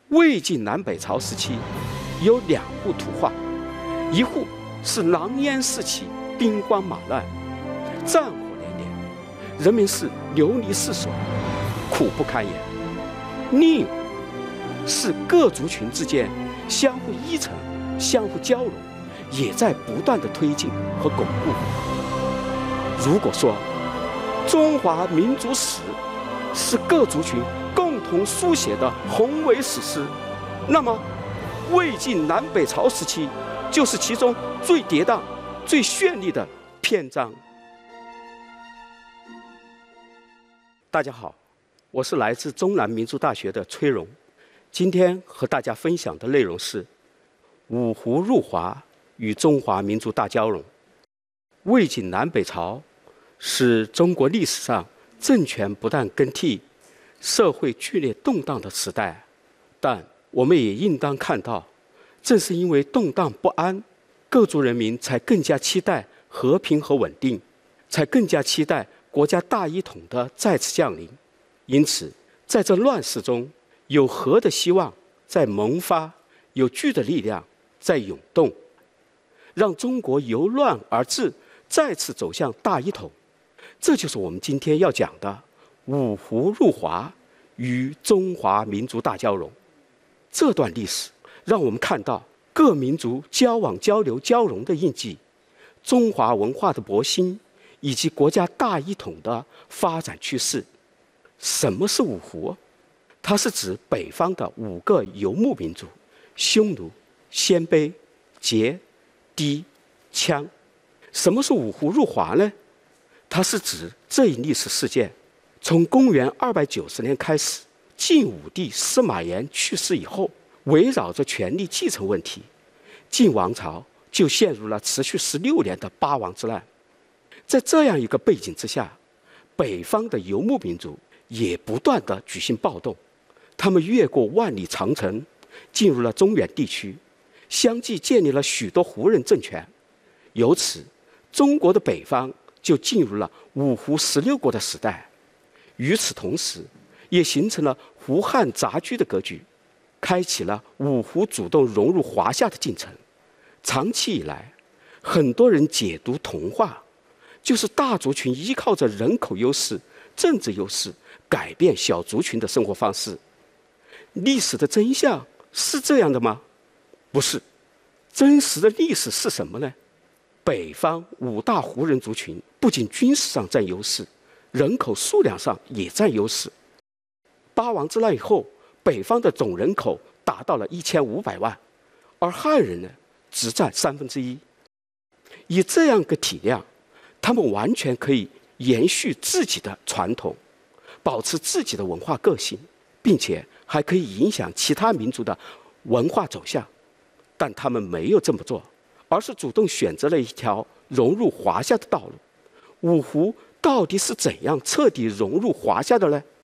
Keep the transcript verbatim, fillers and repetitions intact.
魏晋南北朝时期有两户土话，一户是狼烟四起，兵荒马乱，战火连连，人民是流离失所，苦不堪言；另一户是各族群之间相互依存、相互交融，也在不断的推进和巩固。如果说中华民族史是各族群共同书写的宏伟史诗，那么魏晋南北朝时期就是其中最跌宕、最绚丽的篇章。大家好，我是来自中南民族大学的崔荣，今天和大家分享的内容是五胡入华与中华民族大交融。魏晋南北朝是中国历史上政权不断更替、社会剧烈动荡的时代，但我们也应当看到，正是因为动荡不安，各族人民才更加期待和平和稳定，才更加期待国家大一统的再次降临。因此，在这乱世中，有和的希望在萌发，有聚的力量在涌动，让中国由乱而治，再次走向大一统。这就是我们今天要讲的五胡入华与中华民族大交融。这段历史让我们看到各民族交往、交流、交融的印记，中华文化的勃兴，以及国家大一统的发展趋势。什么是五胡？它是指北方的五个游牧民族：匈奴、鲜卑、羯、氐、羌。什么是五胡入华呢？它是指这一历史事件从公元二百九十年开始，晋武帝司马炎去世以后，围绕着权力继承问题，晋王朝就陷入了持续十六年的八王之乱。在这样一个背景之下，北方的游牧民族也不断地举行暴动，他们越过万里长城，进入了中原地区，相继建立了许多胡人政权。由此，中国的北方就进入了五胡十六国的时代。与此同时，也形成了胡汉杂居的格局，开启了五胡主动融入华夏的进程。长期以来，很多人解读同化，就是大族群依靠着人口优势、政治优势，改变小族群的生活方式。历史的真相是这样的吗？不是。真实的历史是什么呢？北方五大胡人族群不仅军事上占优势，人口数量上也占优势。八王之乱以后，北方的总人口达到了一千五百万，而汉人呢，只占三分之一。以这样一个体量，他们完全可以延续自己的传统，保持自己的文化个性，并且还可以影响其他民族的文化走向。但他们没有这么做，而是主动选择了一条融入华夏的道路。五胡到底是怎样彻底融入华夏的呢？